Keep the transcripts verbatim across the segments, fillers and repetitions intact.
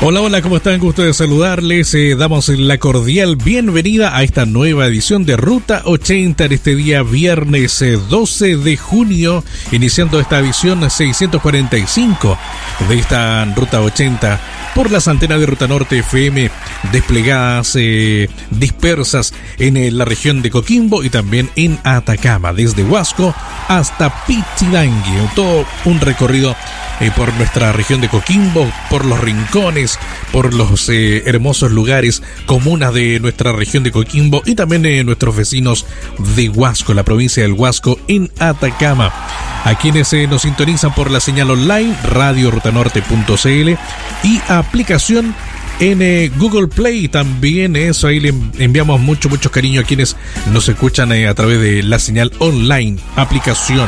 Hola, hola, ¿cómo están? Gusto de saludarles. Eh, damos la cordial bienvenida a esta nueva edición de Ruta ochenta en este día viernes eh, doce de junio, iniciando esta edición seiscientos cuarenta y cinco de esta Ruta ochenta por las antenas de Ruta Norte F M desplegadas, eh, dispersas en eh, la región de Coquimbo y también en Atacama, desde Huasco hasta Pichilangui. Todo un recorrido eh, por nuestra región de Coquimbo, por los rincones, por los eh, hermosos lugares, comunas de nuestra región de Coquimbo y también eh, nuestros vecinos de Huasco, la provincia del Huasco en Atacama. A quienes eh, nos sintonizan por la señal online radio rutanorte punto c l y aplicación en eh, Google Play también, eso ahí le enviamos mucho, mucho cariño a quienes nos escuchan eh, a través de la señal online, aplicación.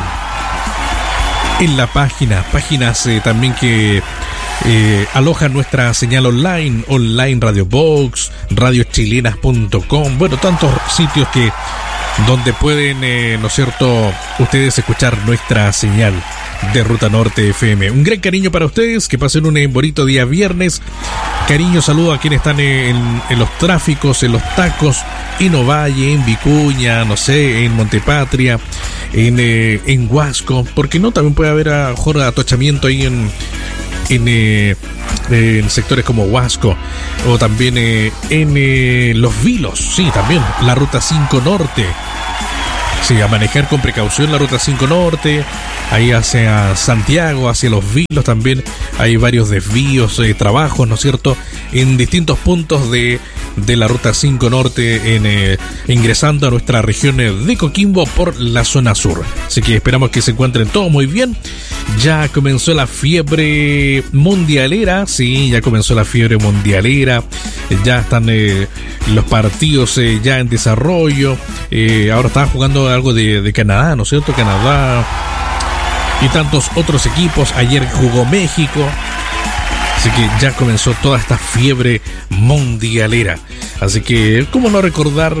En la página, páginas eh, también que eh, alojan nuestra señal online, online Radio Box, radio chilenas punto com, bueno, tantos sitios que donde pueden, eh, ¿no es cierto?, ustedes escuchar nuestra señal de Ruta Norte F M. Un gran cariño para ustedes, que pasen un bonito día viernes. Cariño, saludo a quienes están en, en los tráficos, en los tacos, en Ovalle, en Vicuña, no sé, en Montepatria, en, eh, en Huasco, porque no, también puede haber a mejor atochamiento ahí en, en, eh, en sectores como Huasco, o también eh, en eh, Los Vilos, sí, también, la Ruta cinco Norte. Sí, a manejar con precaución la Ruta cinco Norte, ahí hacia Santiago, hacia Los Vilos también hay varios desvíos, eh, trabajos, ¿no es cierto?, en distintos puntos de, de la Ruta cinco Norte, en, eh, ingresando a nuestra región de Coquimbo por la zona sur. Así que esperamos que se encuentren todos muy bien. Ya comenzó la fiebre mundialera, sí, ya comenzó la fiebre mundialera, ya están eh, los partidos eh, ya en desarrollo, eh, ahora estaba jugando algo de, de Canadá, ¿no es cierto?, Canadá y tantos otros equipos, ayer jugó México, así que ya comenzó toda esta fiebre mundialera, así que cómo no recordar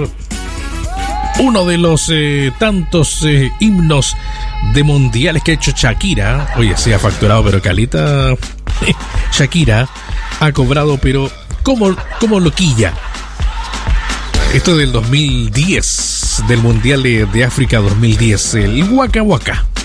uno de los eh, tantos eh, himnos de mundiales que ha hecho Shakira. Oye, sí ha facturado, pero calita. Shakira ha cobrado, pero como, como loquilla. Esto del dos mil diez, del Mundial de, de África dos mil diez, el Waka Waka.